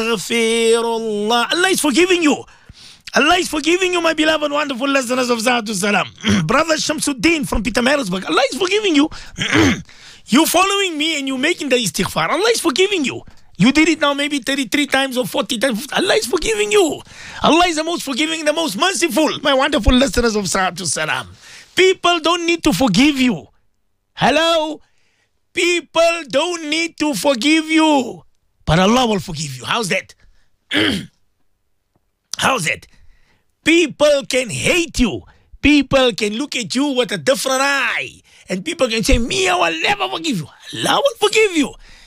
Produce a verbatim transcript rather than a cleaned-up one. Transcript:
Allah. Allah is forgiving you. Allah is forgiving you, my beloved, wonderful listeners of Zahatu Salam. Brother Shamsuddin from Pietermaritzburg. Allah is forgiving you. You following me and you making the istighfar. Allah is forgiving you. You did it now maybe thirty-three times or forty times. Allah is forgiving you. Allah is the most forgiving, the most merciful. My wonderful listeners of Zahatu Salam. People don't need to forgive you. Hello? People don't need to forgive you. But Allah will forgive you. How's that? How's that? People can hate you. People can look at you with a different eye. And people can say, me, I will never forgive you. Allah will forgive you.